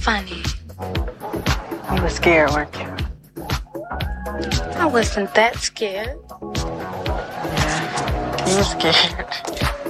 funny? You were scared, weren't you? I wasn't that scared. Yeah, you were scared.